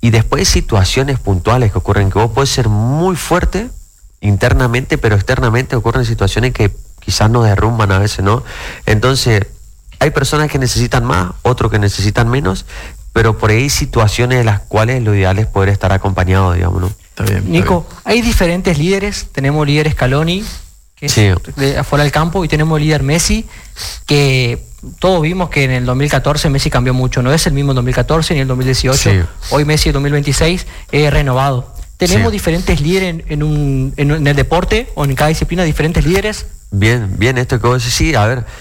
Y después hay situaciones puntuales que ocurren, que vos podés ser muy fuerte internamente, pero externamente ocurren situaciones que quizás nos derrumban a veces, ¿no? Entonces, hay personas que necesitan más, otros que necesitan menos, pero por ahí hay situaciones en las cuales lo ideal es poder estar acompañado, digamos, ¿no? Está bien, Nico, hay diferentes líderes. Tenemos líder Scaloni, que es de afuera del campo, y tenemos el líder Messi, que todos vimos que en el 2014 Messi cambió mucho. No es el mismo en 2014 ni el 2018. Sí. Hoy Messi en 2026 es renovado. Tenemos diferentes líderes en el deporte o en cada disciplina, diferentes líderes. Bien, esto que vos decís, sí, a ver,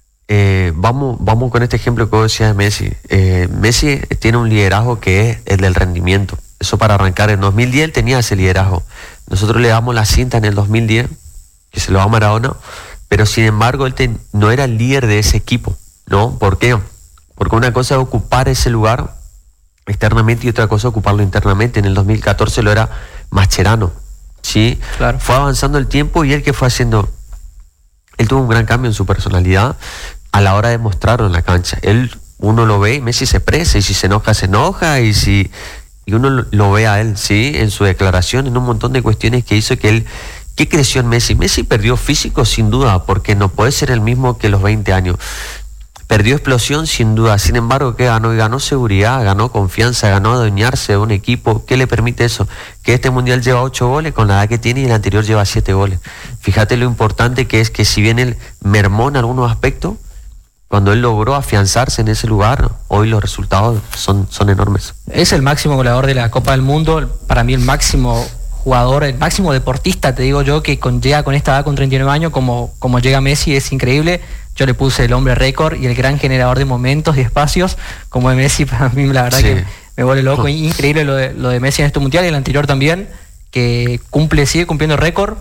vamos con este ejemplo que vos decías de Messi. Messi tiene un liderazgo que es el del rendimiento. Eso para arrancar, en 2010 él tenía ese liderazgo. Nosotros le damos la cinta en el 2010, que se lo da a Maradona, pero sin embargo él no era el líder de ese equipo, ¿no? ¿Por qué? Porque una cosa es ocupar ese lugar externamente y otra cosa es ocuparlo internamente. En el 2014 lo era Mascherano, ¿sí? Claro. Fue avanzando el tiempo y él que fue haciendo, él tuvo un gran cambio en su personalidad a la hora de mostrarlo en la cancha. Uno lo ve y Messi se presa, y si se enoja, y uno lo ve a él, ¿sí? En su declaración, en un montón de cuestiones que hizo que él... ¿Qué creció en Messi? Messi perdió físico sin duda, porque no puede ser el mismo que los 20 años. Perdió explosión sin duda, sin embargo, ¿qué ganó? Y ganó seguridad, ganó confianza, ganó adueñarse de un equipo. ¿Qué le permite eso? Que este mundial lleva 8 goles con la edad que tiene y el anterior lleva 7 goles. Fíjate lo importante que es que si bien él mermó en algunos aspectos, cuando él logró afianzarse en ese lugar, hoy los resultados son enormes. Es el máximo goleador de la Copa del Mundo, para mí el máximo jugador, el máximo deportista, te digo yo, que llega con esta edad, con 39 años, como llega Messi, es increíble. Yo le puse el hombre récord y el gran generador de momentos y espacios, como de Messi. Para mí la verdad que me vuelve loco. Increíble lo de Messi en este mundial y el anterior también, que sigue cumpliendo récord.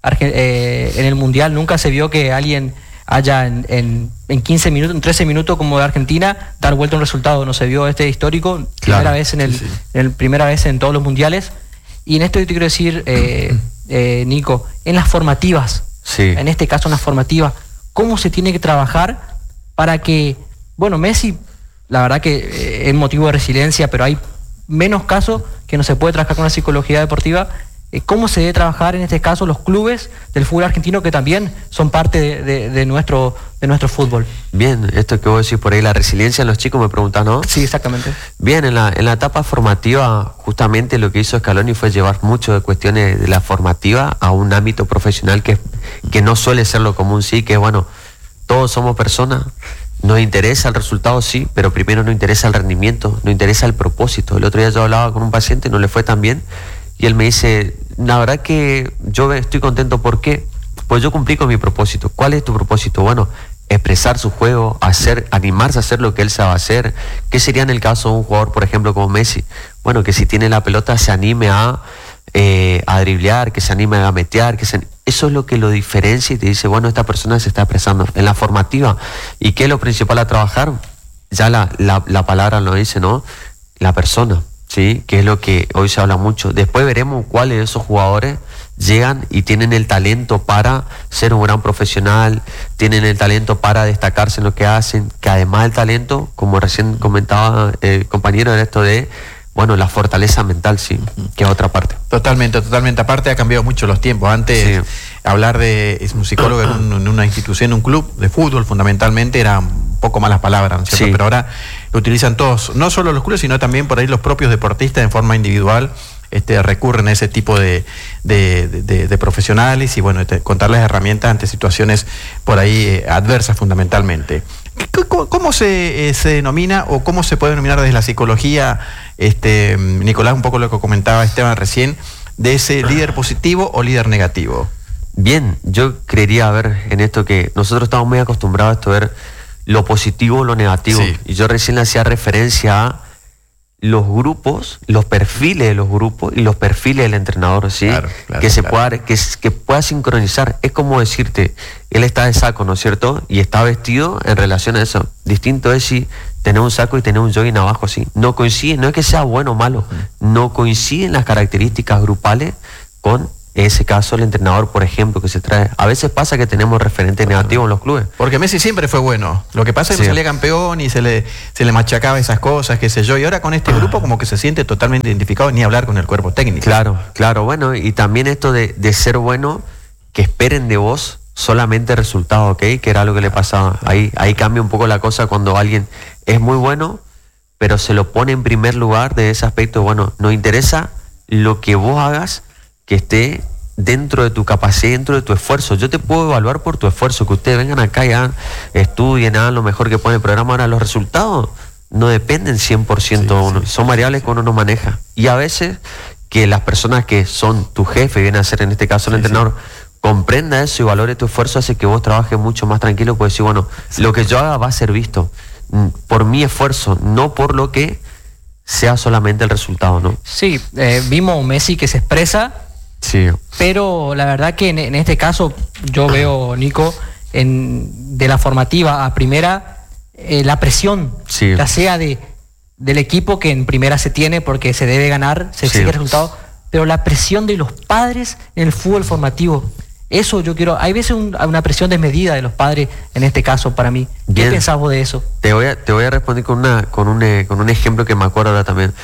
En el mundial nunca se vio que alguien haya en 15 minutos, en 13 minutos como de Argentina, dar vuelta a un resultado. No se vio histórico, primera vez primera vez en todos los mundiales. Y en esto yo te quiero decir, Nico, en las formativas, en este caso en las formativas, ¿cómo se tiene que trabajar para que, bueno, Messi, la verdad que es motivo de resiliencia, pero hay menos casos que no se puede trabajar con la psicología deportiva? ¿Cómo se debe trabajar en este caso los clubes del fútbol argentino, que también son parte de nuestro fútbol? Bien, esto que vos decís por ahí, la resiliencia en los chicos, me preguntás, ¿no? Sí, exactamente. Bien, en la etapa formativa, justamente lo que hizo Scaloni fue llevar mucho de cuestiones de la formativa a un ámbito profesional que no suele ser lo común, sí, que bueno, todos somos personas, nos interesa el resultado, sí, pero primero nos interesa el rendimiento, nos interesa el propósito. El otro día yo hablaba con un paciente, no le fue tan bien, y él me dice, la verdad que yo estoy contento, ¿por qué? Pues yo cumplí con mi propósito. ¿Cuál es tu propósito? Bueno, expresar su juego, animarse a hacer lo que él sabe hacer. ¿Qué sería en el caso de un jugador, por ejemplo, como Messi? Bueno, que si tiene la pelota se anime a driblear, que se anime a gametear, eso es lo que lo diferencia y te dice, bueno, esta persona se está expresando. En la formativa, ¿y qué es lo principal a trabajar? Ya la palabra lo dice, ¿no? La persona. Sí, que es lo que hoy se habla mucho. Después veremos cuáles de esos jugadores llegan y tienen el talento para ser un gran profesional, tienen el talento para destacarse en lo que hacen, que además del talento, como recién comentaba el compañero, era esto de, bueno, la fortaleza mental, sí, que es otra parte. Totalmente. Aparte ha cambiado mucho los tiempos. Antes hablar de un psicólogo en una institución, en un club de fútbol, fundamentalmente, era un poco malas palabras, ¿no es cierto? Pero ahora lo utilizan todos, no solo los clubes, sino también por ahí los propios deportistas en forma individual. Recurren a ese tipo de profesionales y bueno, contarles herramientas ante situaciones por ahí adversas fundamentalmente. ¿Cómo se denomina o cómo se puede denominar desde la psicología, Nicolás, un poco lo que comentaba Esteban recién, de ese líder positivo o líder negativo? Bien, yo creería ver en esto que nosotros estamos muy acostumbrados a esto, ver lo positivo o lo negativo. Sí. Y yo recién le hacía referencia a los grupos, los perfiles de los grupos y los perfiles del entrenador, ¿sí? Claro, que pueda sincronizar. Es como decirte, él está de saco, ¿no es cierto? Y está vestido en relación a eso. Distinto es si tener un saco y tener un jogging abajo, ¿sí? No coincide, no es que sea bueno o malo, no coinciden las características grupales con ese caso el entrenador, por ejemplo, que se trae. A veces pasa que tenemos referentes negativos en los clubes. Porque Messi siempre fue bueno. Lo que pasa es que no salía campeón y se le machacaba esas cosas, qué sé yo. Y ahora con este grupo como que se siente totalmente identificado, ni hablar con el cuerpo técnico. Claro. Bueno, y también esto de ser bueno, que esperen de vos solamente resultados, ¿ok? Que era lo que le pasaba. Ahí cambia un poco la cosa cuando alguien es muy bueno, pero se lo pone en primer lugar de ese aspecto. Bueno, nos interesa lo que vos hagas, que esté dentro de tu capacidad, dentro de tu esfuerzo. Yo te puedo evaluar por tu esfuerzo, que ustedes vengan acá y estudien, hagan lo mejor que pueden el programa. Ahora, los resultados no dependen 100% de uno, son variables que uno no maneja. Y a veces que las personas que son tu jefe, viene a ser en este caso el entrenador, comprenda eso y valore tu esfuerzo, hace que vos trabajes mucho más tranquilo, puedes decir, bueno, lo que yo haga va a ser visto por mi esfuerzo, no por lo que sea solamente el resultado, ¿no? Sí, vimos un Messi que se expresa. Sí. Pero la verdad que en este caso yo veo, Nico, de la formativa a primera, la presión, ya sea del equipo que en primera se tiene porque se debe ganar, se exige el resultado, pero la presión de los padres en el fútbol formativo. Eso yo quiero, hay veces una presión desmedida de los padres en este caso para mí. ¿Qué pensás vos de eso? Te voy a responder con un ejemplo que me acuerdo ahora también.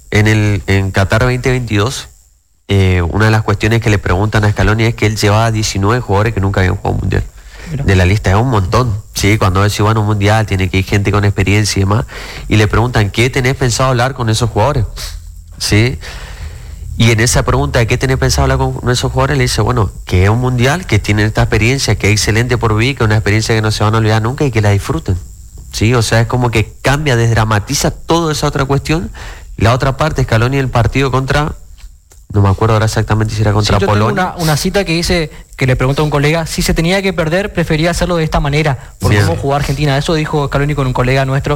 En Qatar 2022, una de las cuestiones que le preguntan a Scaloni es que él llevaba 19 jugadores que nunca habían jugado un mundial. De la lista es un montón, ¿sí? Cuando decís, bueno, un mundial tiene que ir gente con experiencia y demás, y le preguntan, ¿qué tenés pensado hablar con esos jugadores? ¿Sí? Y en esa pregunta de qué tenés pensado hablar con esos jugadores, le dice, bueno, que es un mundial, que tienen esta experiencia, que es excelente por vivir, que es una experiencia que no se van a olvidar nunca y que la disfruten. ¿Sí? O sea, es como que cambia, desdramatiza toda esa otra cuestión. La otra parte, Scaloni, el partido contra... No me acuerdo ahora exactamente si era contra Polonia. Tengo una cita que dice, que le pregunta a un colega, si se tenía que perder, prefería hacerlo de esta manera, por cómo jugó Argentina. Eso dijo Scaloni con un colega nuestro,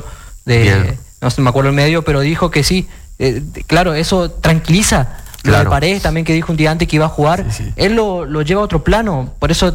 no sé, me acuerdo el medio, pero dijo que sí. Claro, eso tranquiliza. Lo de Paredes también, que dijo un día antes que iba a jugar, él lo lleva a otro plano. Por eso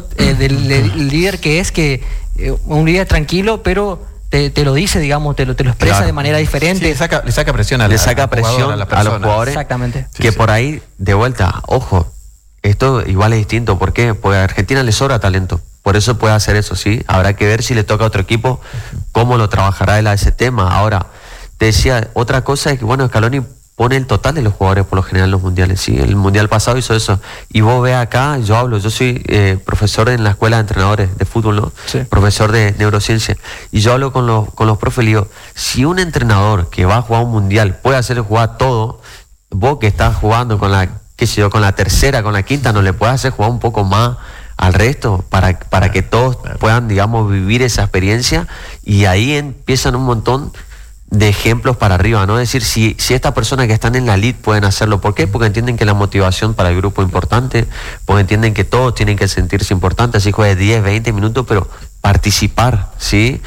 del líder que es, que un líder tranquilo, pero... Te lo dice, digamos, te lo expresa de manera diferente. Sí, le saca presión a los jugadores. Exactamente. Que por ahí, de vuelta, ojo, esto igual es distinto. ¿Por qué? Porque a Argentina le sobra talento. Por eso puede hacer eso, ¿sí? Habrá que ver si le toca a otro equipo, cómo lo trabajará él a ese tema. Ahora, te decía, otra cosa es que, bueno, Scaloni pone el total de los jugadores por lo general en los mundiales, ¿sí? El mundial pasado hizo eso. Y vos ve acá, yo soy profesor en la escuela de entrenadores de fútbol, ¿no? Sí. Profesor de neurociencia. Y yo hablo con los profes y digo, si un entrenador que va a jugar un mundial puede hacerle jugar todo, vos que estás jugando con la tercera, con la quinta, ¿no le puedes hacer jugar un poco más al resto para que todos puedan, digamos, vivir esa experiencia? Y ahí empiezan un montón de ejemplos para arriba, ¿no? Es decir, si estas personas que están en la elite pueden hacerlo, ¿por qué? Porque entienden que la motivación para el grupo es importante, porque entienden que todos tienen que sentirse importantes, así juegue 10, 20 minutos, pero participar, ¿sí?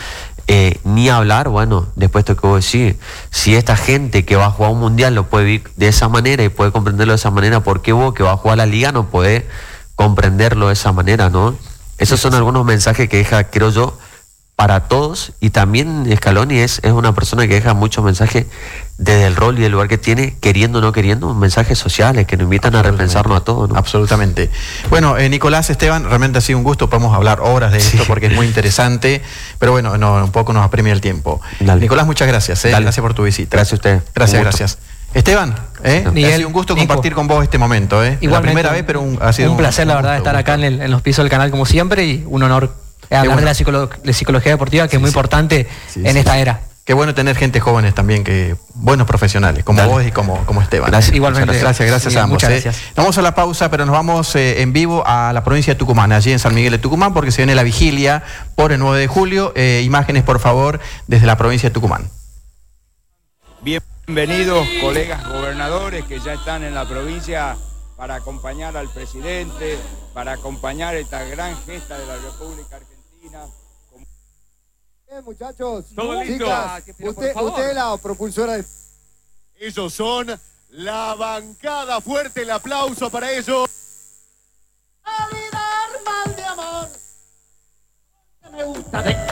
Ni hablar, bueno, después de que vos decís, si esta gente que va a jugar un mundial lo puede vivir de esa manera y puede comprenderlo de esa manera, ¿por qué vos que vas a jugar la liga no podés comprenderlo de esa manera, ¿no? Esos son algunos mensajes que deja, creo yo, para todos. Y también Scaloni es una persona que deja muchos mensajes desde el rol y el lugar que tiene, queriendo o no queriendo, mensajes sociales que nos invitan a repensarnos a todos, ¿no? Absolutamente. Bueno, Nicolás, Esteban, realmente ha sido un gusto, podemos hablar horas de esto porque es muy interesante, pero bueno, un poco nos apremia el tiempo. Dale. Nicolás, muchas gracias, gracias por tu visita. Gracias a usted. Gracias. Esteban, Miguel, ha sido un gusto compartir con vos este momento. La primera vez, pero ha sido un placer, la verdad, estar acá en los pisos del canal como siempre, y un honor hablar de la psicología deportiva, que es muy importante en esta era. Qué bueno tener gente jóvenes también, buenos profesionales, como vos y como Esteban. Gracias. Igualmente. Gracias a ambos. Muchas gracias. Vamos a la pausa, pero nos vamos en vivo a la provincia de Tucumán, allí en San Miguel de Tucumán, porque se viene la vigilia por el 9 de julio. Imágenes, por favor, desde la provincia de Tucumán. Bienvenidos, colegas gobernadores que ya están en la provincia para acompañar al presidente, para acompañar esta gran gesta de la República Argentina. Bien, muchachos, chicas, usted es la propulsora de... Ellos son la bancada. Fuerte el aplauso para ellos. Mal de amor. Me gusta de...